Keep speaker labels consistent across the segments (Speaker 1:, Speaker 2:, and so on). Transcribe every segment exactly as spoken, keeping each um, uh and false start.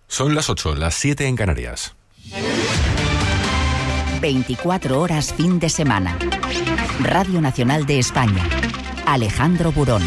Speaker 1: Son las ocho, las siete en Canarias.
Speaker 2: veinticuatro horas fin de semana. Radio Nacional de España. Alejandro Burón.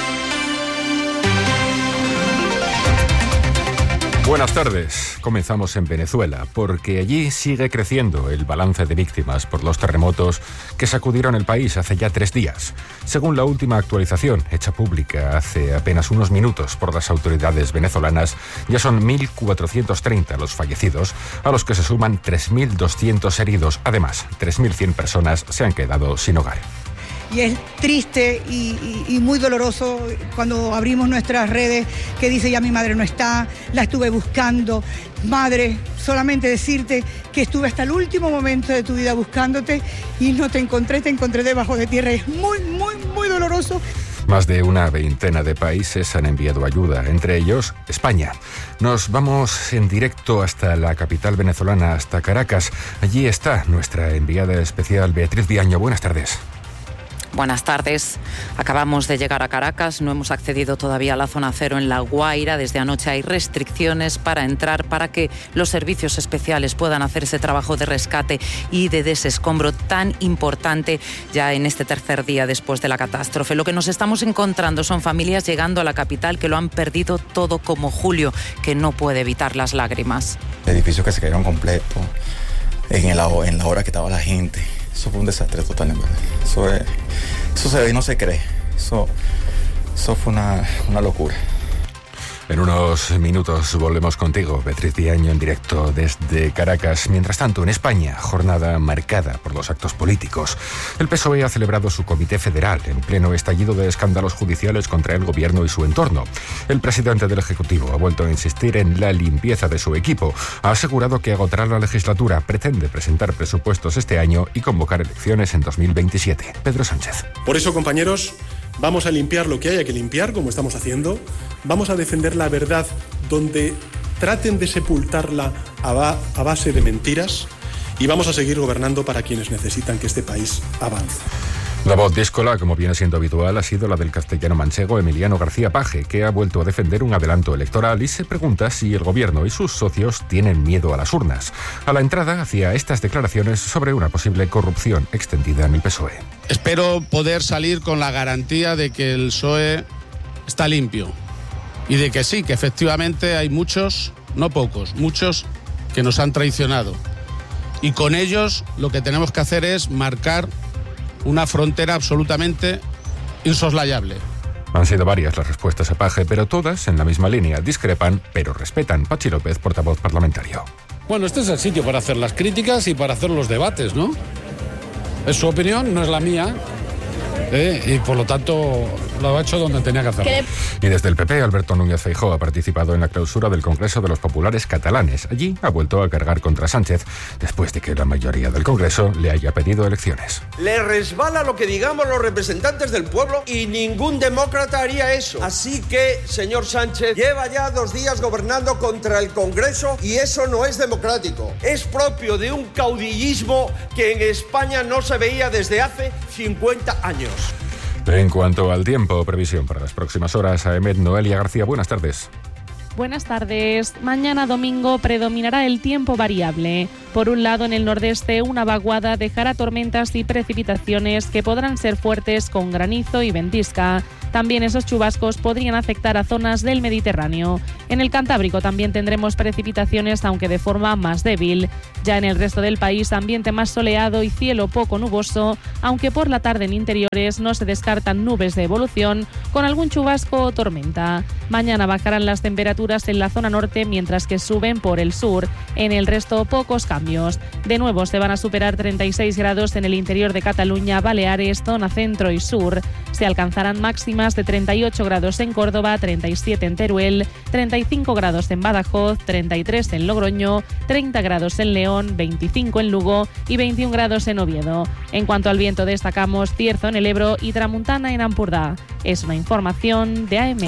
Speaker 1: Buenas tardes. Comenzamos en Venezuela, porque allí sigue creciendo el balance de víctimas por los terremotos que sacudieron el país hace ya tres días. Según la última actualización, hecha pública hace apenas unos minutos por las autoridades venezolanas, ya son mil cuatrocientos treinta los fallecidos, a los que se suman tres mil doscientos heridos. Además, tres mil cien personas se han quedado sin hogar.
Speaker 3: Y es triste y, y, y muy doloroso cuando abrimos nuestras redes que dice ya mi madre no está, la estuve buscando. Madre, solamente decirte que estuve hasta el último momento de tu vida buscándote y no te encontré, te encontré debajo de tierra. Es muy, muy, muy doloroso.
Speaker 1: Más de una veintena de países han enviado ayuda, entre ellos España. Nos vamos en directo hasta la capital venezolana, hasta Caracas. Allí está nuestra enviada especial Beatriz Viaño. Buenas tardes.
Speaker 4: Buenas tardes. Acabamos de llegar a Caracas, no hemos accedido todavía a la zona cero en La Guaira. Desde anoche hay restricciones para entrar para que los servicios especiales puedan hacer ese trabajo de rescate y de desescombro tan importante ya en este tercer día después de la catástrofe. Lo que nos estamos encontrando son familias llegando a la capital que lo han perdido todo, como Julio, que no puede evitar las lágrimas.
Speaker 5: Edificios que se cayeron completos, en, el, en la hora que estaba la gente. Eso fue un desastre total, en verdad. Eso, es, eso se ve y no se cree. Eso, eso fue una, una locura.
Speaker 1: En unos minutos volvemos contigo, Beatriz Viaño, en directo desde Caracas. Mientras tanto, en España, jornada marcada por los actos políticos. El P S O E ha celebrado su comité federal en pleno estallido de escándalos judiciales contra el gobierno y su entorno. El presidente del Ejecutivo ha vuelto a insistir en la limpieza de su equipo. Ha asegurado que agotará la legislatura, pretende presentar presupuestos este año y convocar elecciones en dos mil veintisiete. Pedro Sánchez.
Speaker 6: Por eso, compañeros, vamos a limpiar lo que haya que limpiar, como estamos haciendo. Vamos a defender la verdad donde traten de sepultarla a, ba- a base de mentiras. Y vamos a seguir gobernando para quienes necesitan que este país avance.
Speaker 1: La voz díscola, como viene siendo habitual, ha sido la del castellano manchego Emiliano García Paje, que ha vuelto a defender un adelanto electoral y se pregunta si el gobierno y sus socios tienen miedo a las urnas. A la entrada hacía estas declaraciones sobre una posible corrupción extendida en el P S O E.
Speaker 7: Espero poder salir con la garantía de que el P S O E está limpio y de que sí, que efectivamente hay muchos, no pocos, muchos que nos han traicionado. Y con ellos lo que tenemos que hacer es marcar una frontera absolutamente insoslayable.
Speaker 1: Han sido varias las respuestas a Paje, pero todas en la misma línea. Discrepan, pero respetan. Pachi López, portavoz parlamentario.
Speaker 8: Bueno, este es el sitio para hacer las críticas y para hacer los debates, ¿no? Es su opinión, no es la mía. ¿eh? Y por lo tanto lo ha hecho donde tenía que hacerlo.
Speaker 1: Y desde el P P, Alberto Núñez Feijóo ha participado en la clausura del Congreso de los Populares Catalanes. Allí ha vuelto a cargar contra Sánchez después de que la mayoría del Congreso le haya pedido elecciones.
Speaker 9: Le resbala lo que digamos los representantes del pueblo y ningún demócrata haría eso. Así que, señor Sánchez, lleva ya dos días gobernando contra el Congreso y eso no es democrático. Es propio de un caudillismo que en España no se veía desde hace cincuenta años.
Speaker 1: En cuanto al tiempo, previsión para las próximas horas. A Emet Noelia García, buenas tardes.
Speaker 10: Buenas tardes. Mañana domingo predominará el tiempo variable. Por un lado, en el nordeste, una vaguada dejará tormentas y precipitaciones que podrán ser fuertes con granizo y ventisca. También esos chubascos podrían afectar a zonas del Mediterráneo. En el Cantábrico también tendremos precipitaciones, aunque de forma más débil. Ya en el resto del país, ambiente más soleado y cielo poco nuboso, aunque por la tarde en interiores no se descartan nubes de evolución con algún chubasco o tormenta. Mañana bajarán las temperaturas en la zona norte, mientras que suben por el sur. En el resto, pocos cambios. De nuevo se van a superar treinta y seis grados en el interior de Cataluña, Baleares, zona centro y sur. Se alcanzarán máximas de treinta y ocho grados en Córdoba, treinta y siete en Teruel, treinta y cinco grados en Badajoz, treinta y tres en Logroño, treinta grados en León, veinticinco en Lugo y veintiún grados en Oviedo. En cuanto al viento, destacamos Cierzo en el Ebro y Tramuntana en Ampurdá. Es una información de A E M E.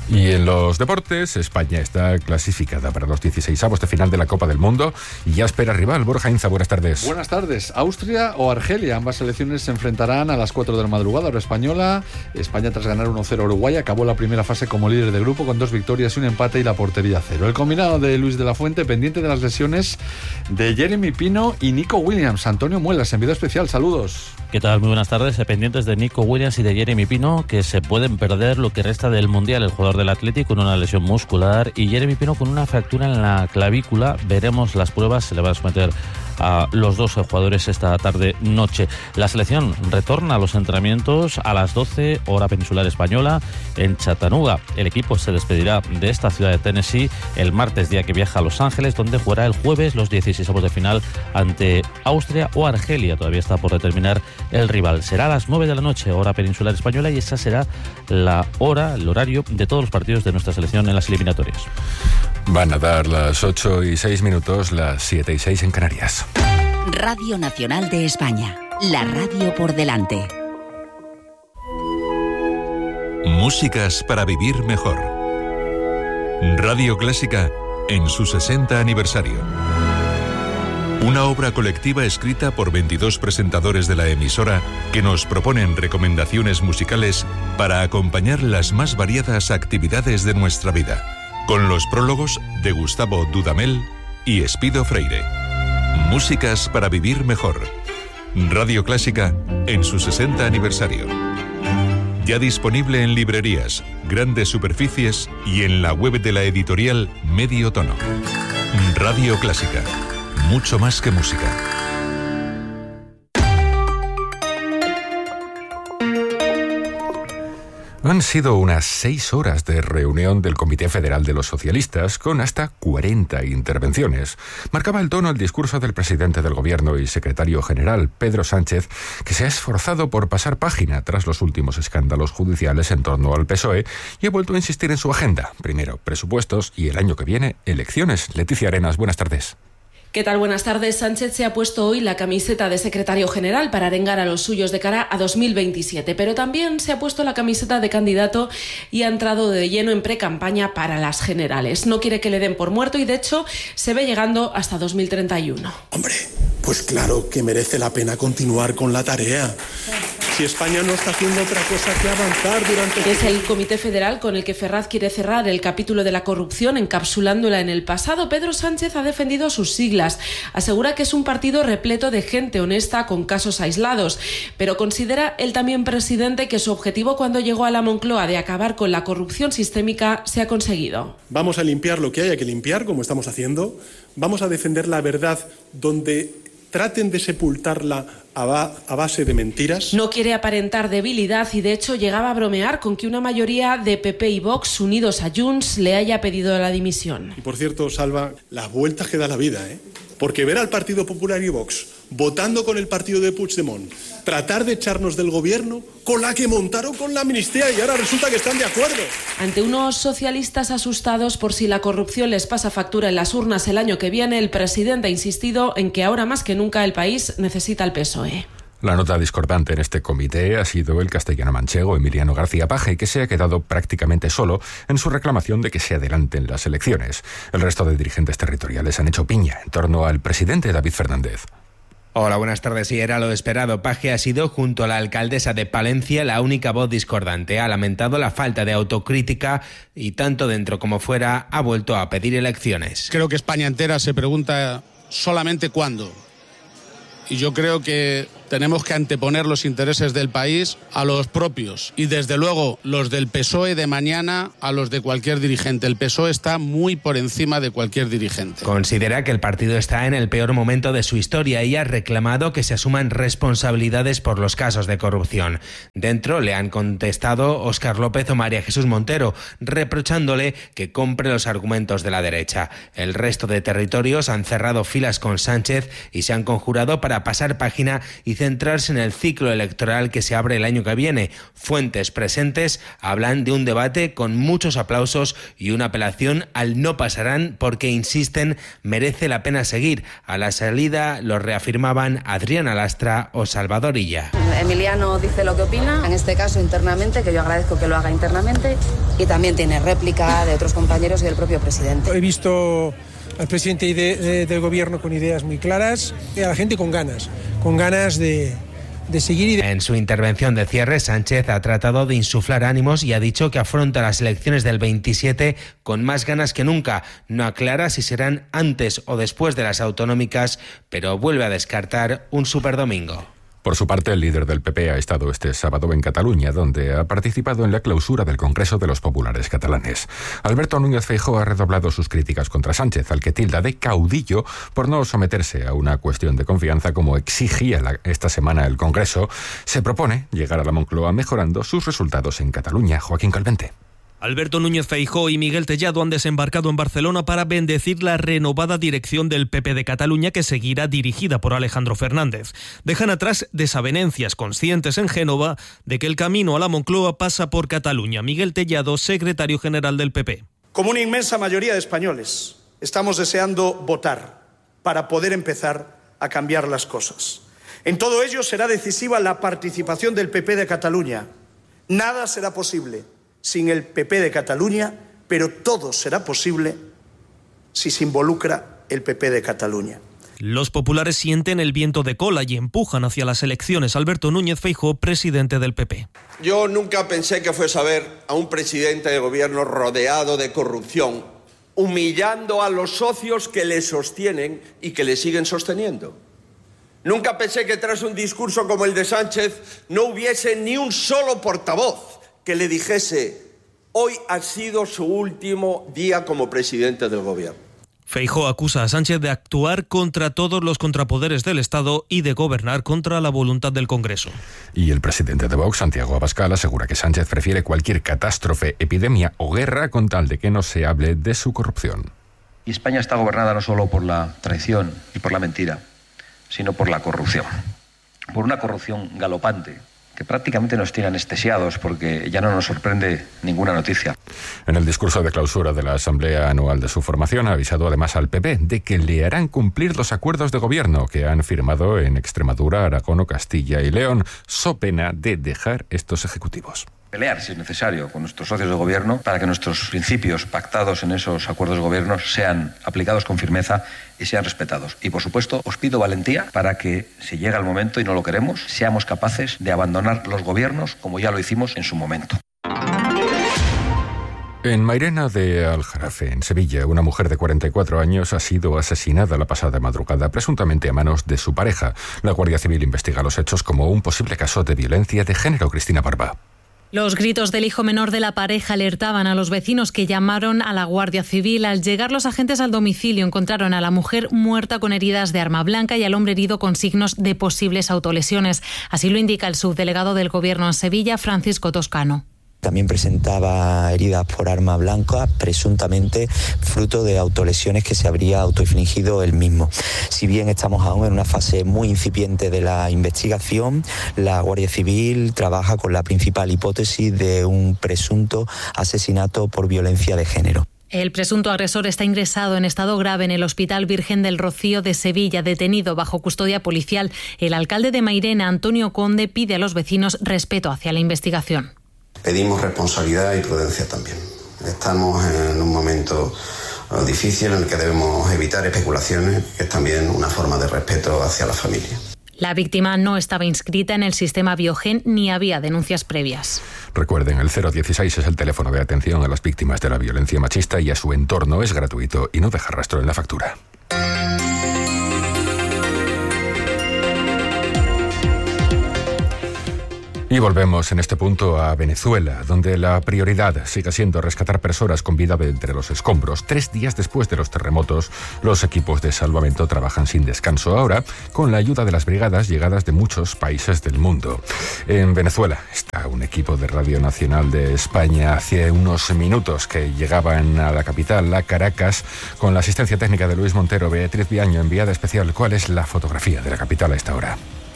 Speaker 1: Y en los deportes, España está clasificada para los dieciseisavos de final de la Copa del Mundo y ya espera rival. Borja Inza, buenas tardes.
Speaker 11: Buenas tardes. Austria o Argelia, ambas selecciones se enfrentarán a las cuatro de la madrugada, hora española. España, tras ganar uno cero a Uruguay, acabó la primera fase como líder de grupo con dos victorias y un empate y la portería cero. El combinado de Luis de la Fuente, pendiente de las lesiones de Jeremy Pino y Nico Williams. Antonio Muelas, enviado especial, saludos.
Speaker 12: ¿Qué tal? Muy buenas tardes. Pendientes de Nico Williams y de Jeremy Pino, que se pueden perder lo que resta del Mundial. El jugador del Athletic con una lesión muscular y Jeremy Pino con una fractura en la clavícula. Veremos las pruebas, se le va a someter a los dos jugadores esta tarde-noche. La selección retorna a los entrenamientos a las doce, hora peninsular española, en Chattanooga. El equipo se despedirá de esta ciudad de Tennessee el martes, día que viaja a Los Ángeles, donde jugará el jueves los dieciseisavos de final ante Austria o Argelia. Todavía está por determinar el rival. Será a las nueve de la noche, hora peninsular española, y esa será la hora, el horario de todos los partidos de nuestra selección en las eliminatorias.
Speaker 1: Van a dar las ocho y seis minutos, las siete y seis en Canarias.
Speaker 2: Radio Nacional de España, la radio por delante.
Speaker 13: Músicas para vivir mejor. Radio Clásica en su sesenta aniversario. Una obra colectiva escrita por veintidós presentadores de la emisora que nos proponen recomendaciones musicales para acompañar las más variadas actividades de nuestra vida, con los prólogos de Gustavo Dudamel y Espido Freire. Músicas para vivir mejor. Radio Clásica en su sesenta aniversario. Ya disponible en librerías, grandes superficies y en la web de la editorial Medio Tono. Radio Clásica. Mucho más que música.
Speaker 1: Han sido unas seis horas de reunión del Comité Federal de los Socialistas con hasta cuarenta intervenciones. Marcaba el tono el discurso del presidente del Gobierno y secretario general, Pedro Sánchez, que se ha esforzado por pasar página tras los últimos escándalos judiciales en torno al P S O E y ha vuelto a insistir en su agenda. Primero, presupuestos y el año que viene, elecciones. Leticia Arenas, buenas tardes.
Speaker 14: ¿Qué tal? Buenas tardes. Sánchez se ha puesto hoy la camiseta de secretario general para arengar a los suyos de cara a dos mil veintisiete, pero también se ha puesto la camiseta de candidato y ha entrado de lleno en precampaña para las generales. No quiere que le den por muerto y, de hecho, se ve llegando hasta dos mil treinta y uno.
Speaker 6: Hombre, pues claro que merece la pena continuar con la tarea. Si España no está haciendo otra cosa que avanzar durante...
Speaker 14: Es el Comité Federal con el que Ferraz quiere cerrar el capítulo de la corrupción, encapsulándola en el pasado. Pedro Sánchez ha defendido sus siglas. Asegura que es un partido repleto de gente honesta con casos aislados, pero considera el también presidente que su objetivo cuando llegó a la Moncloa de acabar con la corrupción sistémica se ha conseguido.
Speaker 6: Vamos a limpiar lo que haya que limpiar, como estamos haciendo. Vamos a defender la verdad donde traten de sepultarla a, ba- a base de mentiras.
Speaker 14: No quiere aparentar debilidad y, de hecho, llegaba a bromear con que una mayoría de P P y Vox unidos a Junts le haya pedido la dimisión.
Speaker 6: Y, por cierto, Salva, las vueltas que da la vida, ¿eh? Porque ver al Partido Popular y Vox votando con el partido de Puigdemont, tratar de echarnos del gobierno con la que montaron con la amnistía y ahora resulta que están de acuerdo.
Speaker 14: Ante unos socialistas asustados por si la corrupción les pasa factura en las urnas el año que viene, el presidente ha insistido en que ahora más que nunca el país necesita al P S O E.
Speaker 1: La nota discordante en este comité ha sido el castellano manchego Emiliano García Paje, que se ha quedado prácticamente solo en su reclamación de que se adelanten las elecciones. El resto de dirigentes territoriales han hecho piña en torno al presidente David Fernández.
Speaker 15: Hola, buenas tardes. Y era lo esperado. Paje ha sido, junto a la alcaldesa de Palencia, la única voz discordante. Ha lamentado la falta de autocrítica y, tanto dentro como fuera, ha vuelto a pedir elecciones.
Speaker 7: Creo que España entera se pregunta solamente cuándo. Y yo creo que tenemos que anteponer los intereses del país a los propios y, desde luego, los del P S O E de mañana a los de cualquier dirigente. El P S O E está muy por encima de cualquier dirigente.
Speaker 15: Considera que el partido está en el peor momento de su historia y ha reclamado que se asuman responsabilidades por los casos de corrupción. Dentro le han contestado Óscar López o María Jesús Montero, reprochándole que compre los argumentos de la derecha. El resto de territorios han cerrado filas con Sánchez y se han conjurado para pasar página y centrarse en el ciclo electoral que se abre el año que viene. Fuentes presentes hablan de un debate con muchos aplausos y una apelación al no pasarán porque, insisten, merece la pena seguir. A la salida lo reafirmaban Adriana Lastra o Salvador Illa.
Speaker 16: Emiliano dice lo que opina, en este caso internamente, que yo agradezco que lo haga internamente, y también tiene réplica de otros compañeros y del propio presidente.
Speaker 17: He visto al presidente de, de, del gobierno con ideas muy claras y a la gente con ganas, con ganas de... De seguir y de...
Speaker 15: En su intervención de cierre, Sánchez ha tratado de insuflar ánimos y ha dicho que afronta las elecciones del veintisiete con más ganas que nunca. No aclara si serán antes o después de las autonómicas, pero vuelve a descartar un superdomingo.
Speaker 1: Por su parte, el líder del P P ha estado este sábado en Cataluña, donde ha participado en la clausura del Congreso de los Populares catalanes. Alberto Núñez Feijóo ha redoblado sus críticas contra Sánchez, al que tilda de caudillo por no someterse a una cuestión de confianza como exigía la, esta semana el Congreso. Se propone llegar a la Moncloa mejorando sus resultados en Cataluña. Joaquín Calvente.
Speaker 18: Alberto Núñez Feijóo y Miguel Tellado han desembarcado en Barcelona para bendecir la renovada dirección del P P de Cataluña, que seguirá dirigida por Alejandro Fernández. Dejan atrás desavenencias, conscientes en Génova de que el camino a la Moncloa pasa por Cataluña. Miguel Tellado, secretario general del P P.
Speaker 19: Como una inmensa mayoría de españoles, estamos deseando votar para poder empezar a cambiar las cosas. En todo ello será decisiva la participación del P P de Cataluña. Nada será posible sin el P P de Cataluña, pero todo será posible si se involucra el P P de Cataluña.
Speaker 18: Los populares sienten el viento de cola y empujan hacia las elecciones. Alberto Núñez Feijóo, presidente del P P.
Speaker 9: Yo nunca pensé que fuese a ver a un presidente de gobierno rodeado de corrupción, humillando a los socios que le sostienen y que le siguen sosteniendo. Nunca pensé que tras un discurso como el de Sánchez no hubiese ni un solo portavoz que le dijese: hoy ha sido su último día como presidente del gobierno.
Speaker 18: Feijóo acusa a Sánchez de actuar contra todos los contrapoderes del Estado y de gobernar contra la voluntad del Congreso.
Speaker 1: Y el presidente de Vox, Santiago Abascal, asegura que Sánchez prefiere cualquier catástrofe, epidemia o guerra con tal de que no se hable de su corrupción.
Speaker 20: Y España está gobernada no solo por la traición y por la mentira, sino por la corrupción. Por una corrupción galopante, que prácticamente nos tiene anestesiados porque ya no nos sorprende ninguna noticia.
Speaker 1: En el discurso de clausura de la Asamblea Anual de su formación ha avisado además al P P de que le harán cumplir los acuerdos de gobierno que han firmado en Extremadura, Aragón o Castilla y León, so pena de dejar estos ejecutivos.
Speaker 20: Pelear, si es necesario, con nuestros socios de gobierno para que nuestros principios pactados en esos acuerdos de gobierno sean aplicados con firmeza y sean respetados. Y, por supuesto, os pido valentía para que, si llega el momento y no lo queremos, seamos capaces de abandonar los gobiernos como ya lo hicimos en su momento.
Speaker 1: En Mairena de Aljarafe, en Sevilla, una mujer de cuarenta y cuatro años ha sido asesinada la pasada madrugada, presuntamente a manos de su pareja. La Guardia Civil investiga los hechos como un posible caso de violencia de género. Cristina Barba.
Speaker 21: Los gritos del hijo menor de la pareja alertaban a los vecinos, que llamaron a la Guardia Civil. Al llegar los agentes al domicilio encontraron a la mujer muerta con heridas de arma blanca y al hombre herido con signos de posibles autolesiones. Así lo indica el subdelegado del Gobierno en Sevilla, Francisco Toscano.
Speaker 22: También presentaba heridas por arma blanca, presuntamente fruto de autolesiones que se habría autoinfligido él mismo. Si bien estamos aún en una fase muy incipiente de la investigación, la Guardia Civil trabaja con la principal hipótesis de un presunto asesinato por violencia de género.
Speaker 21: El presunto agresor está ingresado en estado grave en el Hospital Virgen del Rocío de Sevilla, detenido bajo custodia policial. El alcalde de Mairena, Antonio Conde, pide a los vecinos respeto hacia la investigación.
Speaker 23: Pedimos responsabilidad y prudencia también. Estamos en un momento difícil en el que debemos evitar especulaciones, que es también una forma de respeto hacia la familia.
Speaker 21: La víctima no estaba inscrita en el sistema Biogen ni había denuncias previas.
Speaker 1: Recuerden, el cero dieciséis es el teléfono de atención a las víctimas de la violencia machista y a su entorno. Es gratuito y no deja rastro en la factura. Y volvemos en este punto a Venezuela, donde la prioridad sigue siendo rescatar personas con vida de entre los escombros. Tres días después de los terremotos, los equipos de salvamento trabajan sin descanso ahora, con la ayuda de las brigadas llegadas de muchos países del mundo. En Venezuela está un equipo de Radio Nacional de España hace unos minutos que llegaban a la capital, a Caracas, con la asistencia técnica de Luis Montero. Beatriz Viaño, enviada especial. ¿Cuál es la fotografía de la capital a esta hora?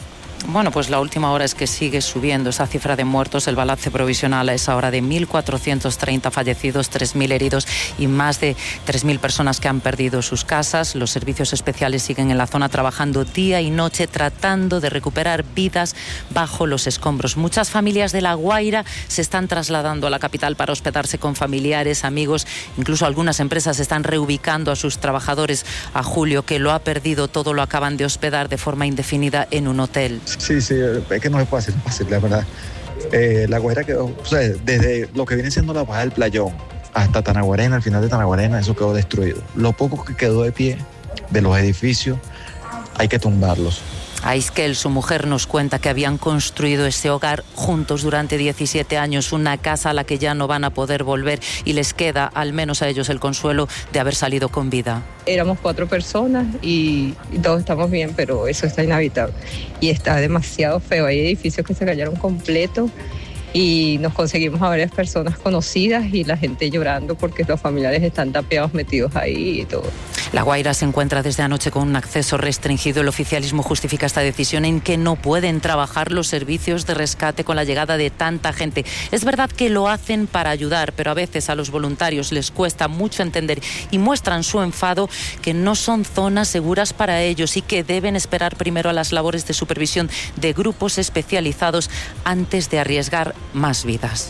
Speaker 3: Bueno, pues la última hora es que sigue subiendo esa cifra de muertos. El balance provisional es ahora de mil cuatrocientos treinta fallecidos, tres mil heridos y más de tres mil personas que han perdido sus casas. Los servicios especiales siguen en la zona trabajando día y noche tratando de recuperar vidas bajo los escombros. Muchas familias de La Guaira se están trasladando a la capital para hospedarse con familiares, amigos. Incluso algunas empresas están reubicando a sus trabajadores. A Julio, que lo ha perdido todo, lo acaban de hospedar de forma indefinida en un hotel.
Speaker 4: Sí, sí, es que no es fácil, fácil, la verdad. Eh, la Guaira quedó, o sea, desde lo que viene siendo la Baja del Playón hasta Tanaguarena, al final de Tanaguarena, eso quedó destruido. Lo poco que quedó de pie de los edificios, hay que tumbarlos.
Speaker 3: Aiskel, su mujer, nos cuenta que habían construido ese hogar juntos durante diecisiete años, una casa a la que ya no van a poder volver y les queda, al menos a ellos, el consuelo de haber salido con vida.
Speaker 5: Éramos cuatro personas y, y todos estamos bien, pero eso está inhabitable y está demasiado feo. Hay edificios que se cayeron completos y nos conseguimos a varias personas conocidas y la gente llorando porque los familiares están tapiados, metidos ahí y todo.
Speaker 3: La Guaira se encuentra desde anoche con un acceso restringido. El oficialismo justifica esta decisión en que no pueden trabajar los servicios de rescate con la llegada de tanta gente. Es verdad que lo hacen para ayudar, pero a veces a los voluntarios les cuesta mucho entender y muestran su enfado que no son zonas seguras para ellos y que deben esperar primero a las labores de supervisión de grupos especializados antes de arriesgar más vidas.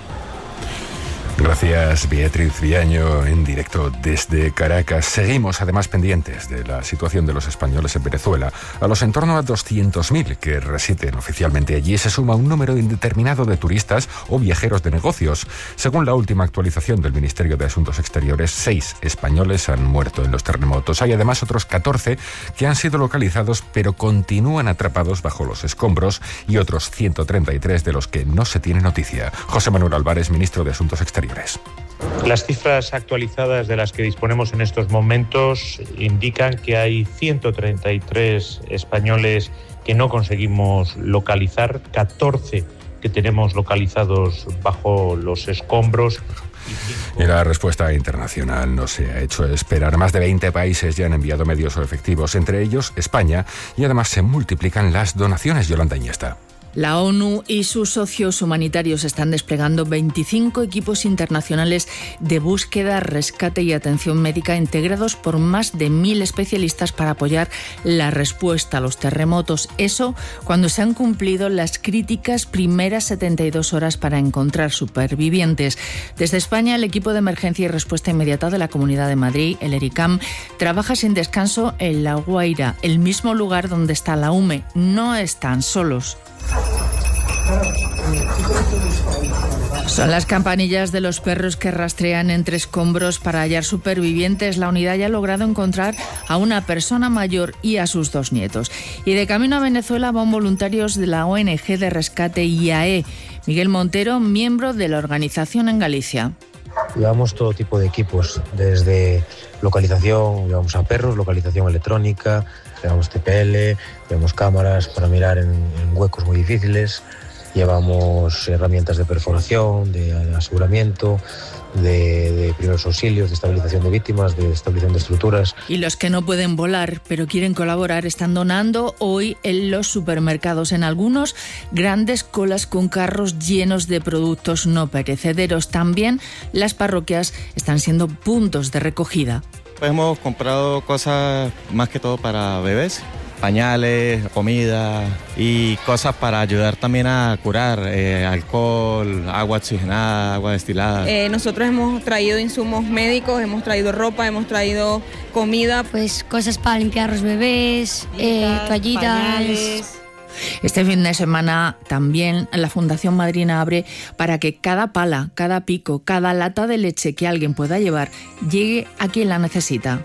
Speaker 1: Gracias, Beatriz Viaño, en directo desde Caracas. Seguimos además pendientes de la situación de los españoles en Venezuela. A los en torno a doscientos mil que residen oficialmente allí se suma un número indeterminado de turistas o viajeros de negocios. Según la última actualización del Ministerio de Asuntos Exteriores, seis españoles han muerto en los terremotos. Hay además otros catorce que han sido localizados pero continúan atrapados bajo los escombros y otros ciento treinta y tres de los que no se tiene noticia. José Manuel Álvarez, ministro de Asuntos Exteriores.
Speaker 24: Las cifras actualizadas de las que disponemos en estos momentos indican que hay ciento treinta y tres españoles que no conseguimos localizar, catorce que tenemos localizados bajo los escombros.
Speaker 1: Y la respuesta internacional no se ha hecho esperar. Más de veinte países ya han enviado medios o efectivos, entre ellos España, y además se multiplican las donaciones. Yolanda Iniesta.
Speaker 25: La ONU y sus socios humanitarios están desplegando veinticinco equipos internacionales de búsqueda, rescate y atención médica integrados por más de mil especialistas para apoyar la respuesta a los terremotos. Eso cuando se han cumplido las críticas primeras setenta y dos horas para encontrar supervivientes. Desde España, el equipo de emergencia y respuesta inmediata de la Comunidad de Madrid, el ERICAM, trabaja sin descanso en La Guaira, el mismo lugar donde está la U M E. No están solos. Son las campanillas de los perros que rastrean entre escombros para hallar supervivientes. La unidad ya ha logrado encontrar a una persona mayor y a sus dos nietos. Y de camino a Venezuela van voluntarios de la O N G de rescate I A E. Miguel Montero, miembro de la organización en Galicia.
Speaker 26: Llevamos todo tipo de equipos, desde localización, llevamos a perros, localización electrónica, llevamos T P L, llevamos cámaras para mirar en, en huecos muy difíciles, llevamos herramientas de perforación, de aseguramiento, de, de primeros auxilios, de estabilización de víctimas, de estabilización de estructuras.
Speaker 25: Y los que no pueden volar pero quieren colaborar están donando hoy en los supermercados. En algunos, grandes colas con carros llenos de productos no perecederos. También las parroquias están siendo puntos de recogida.
Speaker 27: Pues hemos comprado cosas más que todo para bebés, pañales, comida y cosas para ayudar también a curar, eh, alcohol, agua oxigenada, agua destilada.
Speaker 28: Eh, nosotros hemos traído insumos médicos, hemos traído ropa, hemos traído comida.
Speaker 29: Pues cosas para limpiar los bebés, eh, toallitas. Pañales.
Speaker 25: Este fin de semana también la Fundación Madrina abre para que cada pala, cada pico, cada lata de leche que alguien pueda llevar llegue a quien la necesita.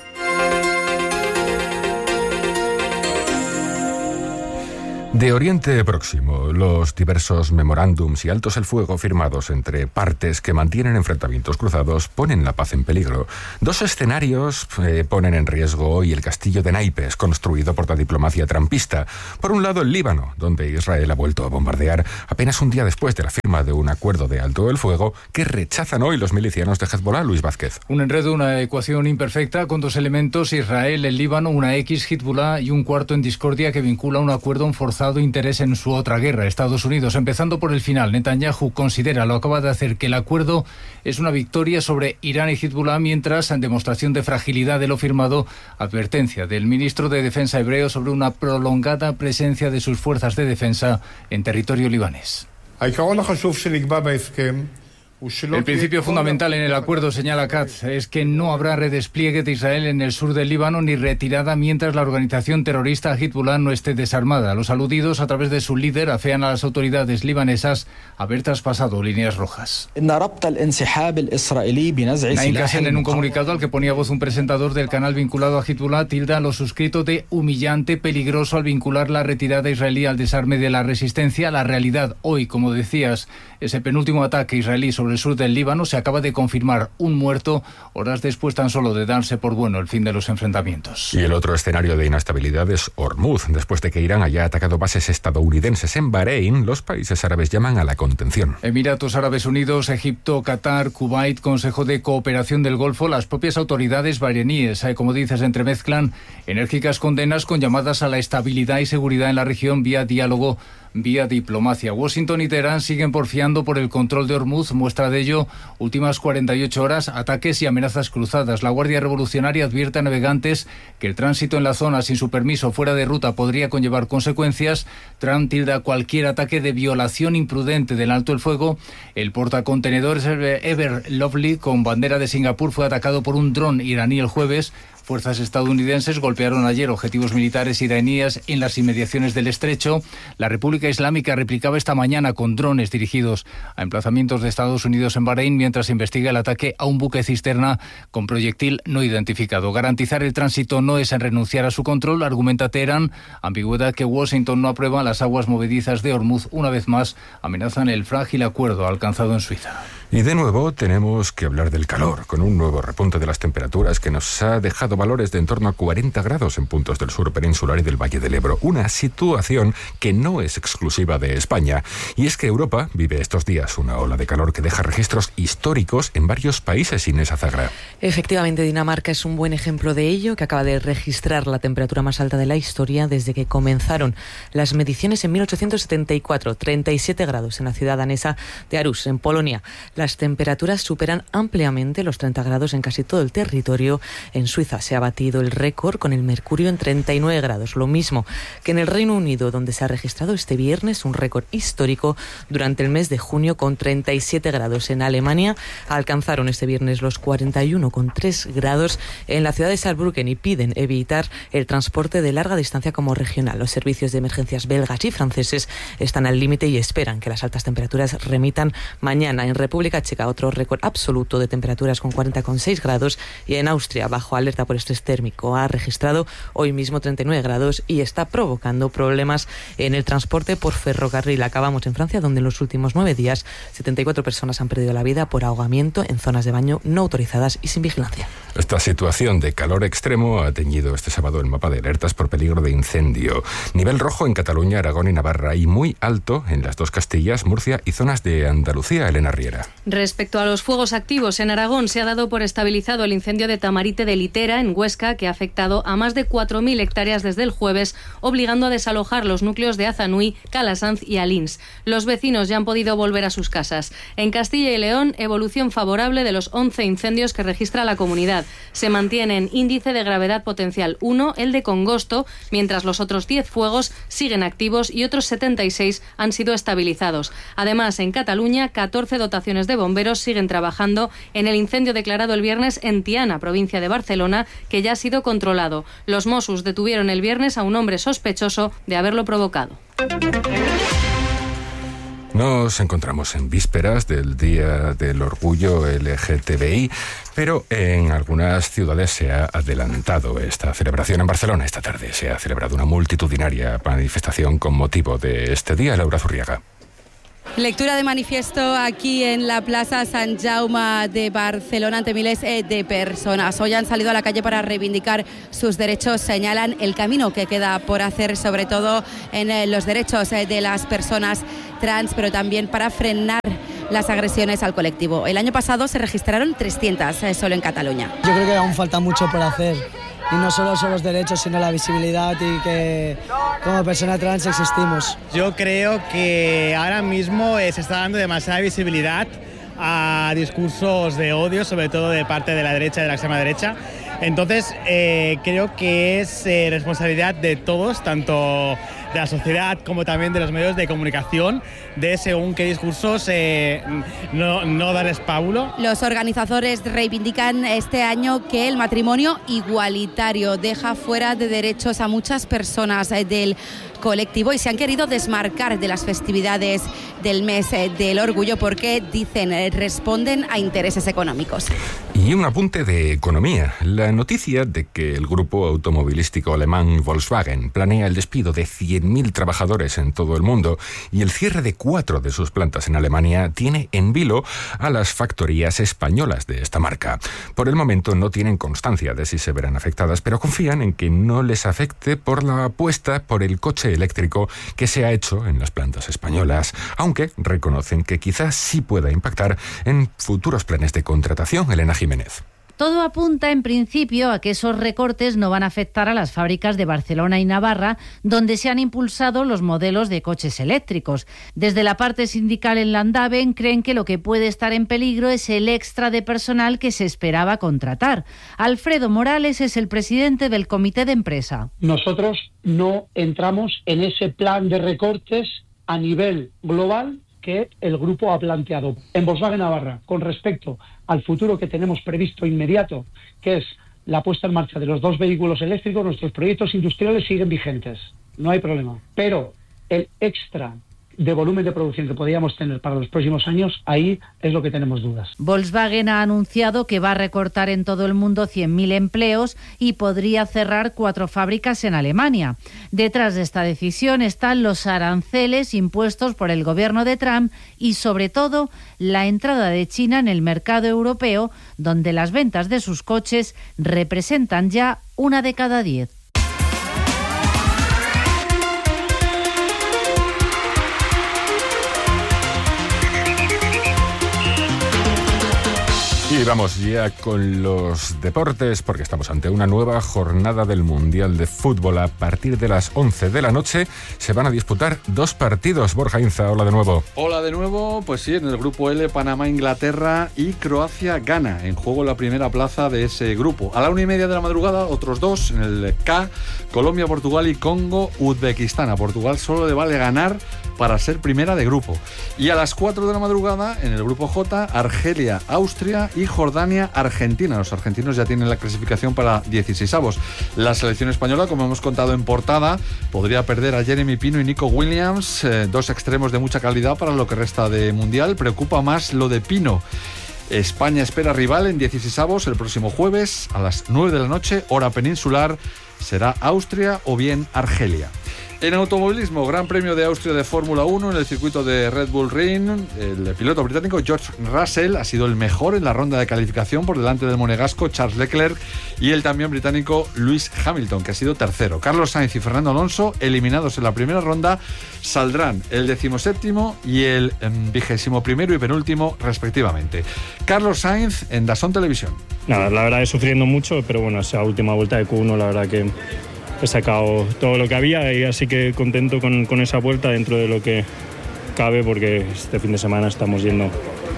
Speaker 1: De Oriente Próximo, los diversos memorándums y altos el fuego firmados entre partes que mantienen enfrentamientos cruzados ponen la paz en peligro. Dos escenarios eh, ponen en riesgo hoy el castillo de naipes construido por la diplomacia trumpista. Por un lado, el Líbano, donde Israel ha vuelto a bombardear apenas un día después de la firma firma de un acuerdo de alto el fuego que rechazan hoy los milicianos de Hezbollah. Luis Vázquez.
Speaker 2: Un enredo, una ecuación imperfecta con dos elementos: Israel, el Líbano, una X, Hezbollah, y un cuarto en discordia que vincula un acuerdo a un forzado interés en su otra guerra, Estados Unidos. Empezando por el final, Netanyahu considera, lo acaba de hacer, que el acuerdo es una victoria sobre Irán y Hezbollah, mientras, en demostración de fragilidad de lo firmado, advertencia del ministro de Defensa hebreo sobre una prolongada presencia de sus fuerzas de defensa en territorio libanés. El principio fundamental en el acuerdo, señala Katz, es que no habrá redespliegue de Israel en el sur del Líbano ni retirada mientras la organización terrorista Hezbollah no esté desarmada. Los aludidos, a través de su líder, afean a las autoridades libanesas haber traspasado líneas rojas. Naim Qassem, en un comunicado al que ponía voz un presentador del canal vinculado a Hezbollah, tilda lo suscrito de humillante, peligroso, al vincular la retirada israelí al desarme de la resistencia. La realidad hoy, como decías, ese penúltimo ataque israelí sobre el sur del Líbano se acaba de confirmar: un muerto, horas después tan solo de darse por bueno el fin de los enfrentamientos.
Speaker 1: Y el otro escenario de inestabilidad es Hormuz. Después de que Irán haya atacado bases estadounidenses en Bahrein, los países árabes llaman a la contención.
Speaker 2: Emiratos Árabes Unidos, Egipto, Qatar, Kuwait, Consejo de Cooperación del Golfo, las propias autoridades bahreiníes, eh, como dices, entremezclan enérgicas condenas con llamadas a la estabilidad y seguridad en la región vía diálogo, vía diplomacia. Washington y Teherán siguen porfiando por el control de Hormuz. Muestra de ello, últimas cuarenta y ocho horas, ataques y amenazas cruzadas. La Guardia Revolucionaria advierte a navegantes que el tránsito en la zona sin su permiso fuera de ruta podría conllevar consecuencias. Trump tilda cualquier ataque de violación imprudente del alto el fuego. El portacontenedores Ever Lovely, con bandera de Singapur, fue atacado por un dron iraní el jueves. Fuerzas estadounidenses golpearon ayer objetivos militares iraníes en las inmediaciones del estrecho. La República Islámica replicaba esta mañana con drones dirigidos a emplazamientos de Estados Unidos en Bahrein, mientras investiga el ataque a un buque cisterna con proyectil no identificado. Garantizar el tránsito no es en renunciar a su control, argumenta Teherán, ambigüedad que Washington no aprueba. Las aguas movedizas de Hormuz, una vez más, amenazan el frágil acuerdo alcanzado en Suiza.
Speaker 1: Y de nuevo tenemos que hablar del calor, con un nuevo repunte de las temperaturas que nos ha dejado valores de en torno a cuarenta grados en puntos del sur peninsular y del Valle del Ebro. Una situación que no es exclusiva de España. Y es que Europa vive estos días una ola de calor que deja registros históricos en varios países, Inés Azagra.
Speaker 6: Efectivamente, Dinamarca es un buen ejemplo de ello, que acaba de registrar la temperatura más alta de la historia desde que comenzaron las mediciones en mil ochocientos setenta y cuatro, treinta y siete grados en la ciudad danesa de Aarhus, en Polonia. Las temperaturas superan ampliamente los treinta grados en casi todo el territorio. En Suiza se ha batido el récord con el mercurio en treinta y nueve grados, lo mismo que en el Reino Unido, donde se ha registrado este viernes un récord histórico durante el mes de junio con treinta y siete grados. En Alemania alcanzaron este viernes los cuarenta y uno coma tres grados en la ciudad de Saarbrücken y piden evitar el transporte de larga distancia como regional. Los servicios de emergencias belgas y franceses están al límite y esperan que las altas temperaturas remitan mañana. En República Checa, otro récord absoluto de temperaturas con cuarenta coma seis grados, y en Austria, bajo alerta por estrés térmico, ha registrado hoy mismo treinta y nueve grados y está provocando problemas en el transporte por ferrocarril. Acabamos en Francia, donde en los últimos nueve días setenta y cuatro personas han perdido la vida por ahogamiento en zonas de baño no autorizadas y sin vigilancia.
Speaker 1: Esta situación de calor extremo ha teñido este sábado el mapa de alertas por peligro de incendio. Nivel rojo en Cataluña, Aragón y Navarra, y muy alto en las dos Castillas, Murcia y zonas de Andalucía. Elena Riera.
Speaker 7: Respecto a los fuegos activos, en Aragón se ha dado por estabilizado el incendio de Tamarite de Litera, en Huesca, que ha afectado a más de cuatro mil hectáreas desde el jueves, obligando a desalojar los núcleos de Azanui, Calasanz y Alins. Los vecinos ya han podido volver a sus casas. En Castilla y León, evolución favorable de los once incendios que registra la comunidad. Se mantiene en índice de gravedad potencial uno, el de Congosto, mientras los otros diez fuegos siguen activos y otros setenta y seis han sido estabilizados. Además, en Cataluña, catorce dotaciones de bomberos siguen trabajando en el incendio declarado el viernes en Tiana, provincia de Barcelona, que ya ha sido controlado. Los Mossos detuvieron el viernes a un hombre sospechoso de haberlo provocado.
Speaker 1: Nos encontramos en vísperas del Día del Orgullo L G T B I, pero en algunas ciudades se ha adelantado esta celebración. En Barcelona esta tarde se ha celebrado una multitudinaria manifestación con motivo de este día. Laura Zurriaga.
Speaker 8: Lectura de manifiesto aquí en la Plaza Sant Jaume de Barcelona ante miles de personas. Hoy han salido a la calle para reivindicar sus derechos. Señalan el camino que queda por hacer, sobre todo en los derechos de las personas trans, pero también para frenar las agresiones al colectivo. El año pasado se registraron trescientas solo en Cataluña.
Speaker 10: Yo creo que aún falta mucho por hacer. Y no solo son los derechos, sino la visibilidad y que como persona trans existimos.
Speaker 11: Yo creo que ahora mismo se está dando demasiada visibilidad a discursos de odio, sobre todo de parte de la derecha y de la extrema derecha. Entonces, eh, creo que es eh, responsabilidad de todos, tanto de la sociedad como también de los medios de comunicación, de según qué discursos eh, no, no darles pábulo.
Speaker 8: Los organizadores reivindican este año que el matrimonio igualitario deja fuera de derechos a muchas personas del colectivo y se han querido desmarcar de las festividades del mes del orgullo porque, dicen, responden a intereses económicos.
Speaker 1: Y un apunte de economía. La noticia de que el grupo automovilístico alemán Volkswagen planea el despido de cien mil trabajadores en todo el mundo y el cierre de cuatro de sus plantas en Alemania tiene en vilo a las factorías españolas de esta marca. Por el momento no tienen constancia de si se verán afectadas, pero confían en que no les afecte por la apuesta por el coche eléctrico que se ha hecho en las plantas españolas, aunque reconocen que quizás sí pueda impactar en futuros planes de contratación. Elena Jiménez.
Speaker 12: Todo apunta, en principio, a que esos recortes no van a afectar a las fábricas de Barcelona y Navarra, donde se han impulsado los modelos de coches eléctricos. Desde la parte sindical en Landaven creen que lo que puede estar en peligro es el extra de personal que se esperaba contratar. Alfredo Morales es el presidente del comité de empresa.
Speaker 13: Nosotros no entramos en ese plan de recortes a nivel global que el grupo ha planteado. En Volkswagen Navarra, con respecto al futuro que tenemos previsto inmediato, que es la puesta en marcha de los dos vehículos eléctricos, nuestros proyectos industriales siguen vigentes, no hay problema. Pero el extra de volumen de producción que podríamos tener para los próximos años, ahí es lo que tenemos dudas.
Speaker 12: Volkswagen ha anunciado que va a recortar en todo el mundo cien mil empleos y podría cerrar cuatro fábricas en Alemania. Detrás de esta decisión están los aranceles impuestos por el gobierno de Trump y, sobre todo, la entrada de China en el mercado europeo, donde las ventas de sus coches representan ya una de cada diez.
Speaker 1: Y vamos ya con los deportes, porque estamos ante una nueva jornada del Mundial de Fútbol. A partir de las once de la noche se van a disputar dos partidos. Borja Inza, hola de nuevo.
Speaker 14: Hola de nuevo, pues sí, en el grupo L, Panamá, Inglaterra y Croacia gana. En juego la primera plaza de ese grupo. A la una y media de la madrugada, otros dos, en el K, Colombia, Portugal y Congo, Uzbekistán. A Portugal solo le vale ganar para ser primera de grupo. Y a las cuatro de la madrugada, en el grupo J, Argelia, Austria y Jordania, Argentina. Los argentinos ya tienen la clasificación para dieciseisavos. La selección española, como hemos contado en portada, podría perder a Jeremy Pino y Nico Williams, eh, dos extremos de mucha calidad para lo que resta de Mundial. Preocupa más lo de Pino. España espera rival en dieciseisavos el próximo jueves a las nueve de la noche, hora peninsular. Será Austria o bien Argelia. En automovilismo, Gran Premio de Austria de Fórmula uno en el circuito de Red Bull Ring. El piloto británico George Russell ha sido el mejor en la ronda de calificación por delante del monegasco Charles Leclerc y el también británico Lewis Hamilton, que ha sido tercero. Carlos Sainz y Fernando Alonso, eliminados en la primera ronda, saldrán el decimoséptimo y el vigésimo primero y penúltimo respectivamente. Carlos Sainz en DAZN Televisión.
Speaker 15: Nada, la verdad es sufriendo mucho, pero bueno, esa última vuelta de Q uno la verdad que he sacado todo lo que había y así que contento con, con esa vuelta dentro de lo que cabe, porque este fin de semana estamos yendo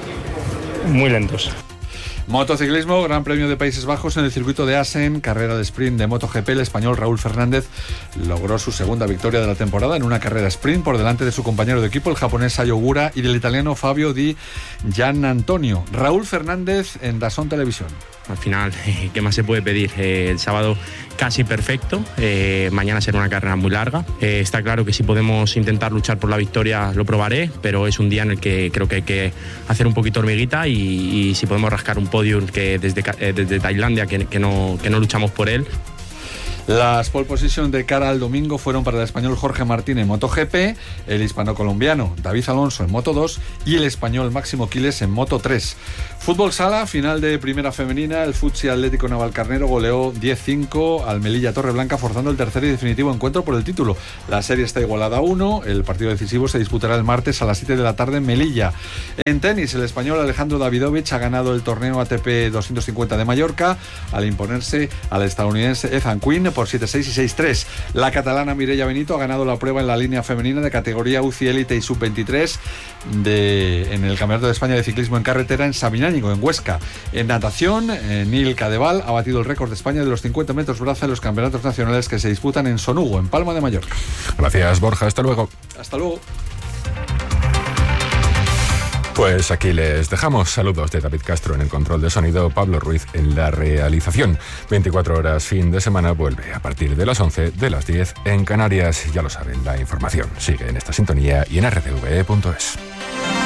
Speaker 15: muy lentos.
Speaker 14: Motociclismo, Gran Premio de Países Bajos en el circuito de Assen, carrera de sprint de MotoGP. El español Raúl Fernández logró su segunda victoria de la temporada en una carrera sprint por delante de su compañero de equipo, el japonés Ai Ogura, y del italiano Fabio Di Giannantonio. Raúl Fernández en DAZN Televisión.
Speaker 16: Al final, ¿qué más se puede pedir? Eh, el sábado casi perfecto, eh, mañana será una carrera muy larga. Eh, está claro que si podemos intentar luchar por la victoria lo probaré, pero es un día en el que creo que hay que hacer un poquito hormiguita y, y si podemos rascar un podio que desde, eh, desde Tailandia, que, que, no, que no luchamos por él.
Speaker 14: Las pole position de cara al domingo fueron para el español Jorge Martín en MotoGP, el hispano-colombiano David Alonso en Moto dos y el español Máximo Quiles en Moto tres. Fútbol sala, final de primera femenina, el Futsi Atlético Navalcarnero goleó diez cinco al Melilla Torreblanca, forzando el tercer y definitivo encuentro por el título. La serie está igualada a uno, el partido decisivo se disputará el martes a las siete de la tarde en Melilla. En tenis, el español Alejandro Davidovich ha ganado el torneo A T P doscientos cincuenta de Mallorca al imponerse al estadounidense Ethan Quinn por siete seis y seis tres. La catalana Mireia Benito ha ganado la prueba en la línea femenina de categoría U C I Elite y sub veintitrés de, en el Campeonato de España de Ciclismo en Carretera en Sabinánigo, en Huesca. En natación, eh, Nil Cadeval ha batido el récord de España de los cincuenta metros braza en los campeonatos nacionales que se disputan en Sonugo, en Palma de Mallorca.
Speaker 1: Gracias, Borja. Hasta luego.
Speaker 14: Hasta luego.
Speaker 1: Pues aquí les dejamos. Saludos de David Castro en el control de sonido, Pablo Ruiz en la realización. veinticuatro horas fin de semana vuelve a partir de las once, de las diez en Canarias. Ya lo saben, la información sigue en esta sintonía y en r t v e punto es.